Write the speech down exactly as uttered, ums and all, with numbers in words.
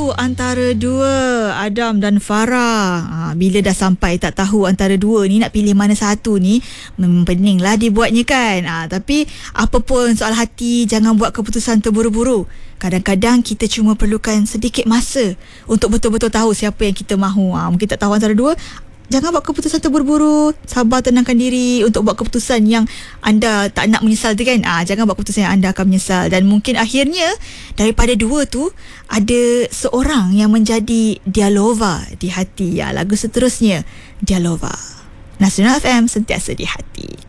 tahu antara dua, Adam dan Farah. Ha, bila dah sampai tak tahu antara dua ni, nak pilih mana satu ni, memang peninglah dibuatnya kan. Ha, tapi apa pun soal hati, jangan buat keputusan terburu-buru. Kadang-kadang kita cuma perlukan sedikit masa untuk betul-betul tahu siapa yang kita mahu. Ha, mungkin tak tahu antara dua, jangan buat keputusan terburu-buru. Sabar, tenangkan diri untuk buat keputusan yang anda tak nak menyesal tu kan. Ah, jangan buat keputusan yang anda akan menyesal. Dan mungkin akhirnya daripada dua tu ada seorang yang menjadi Dialova di hati. Ya, lagu seterusnya Dialova. Nasional F M, sentiasa di hati.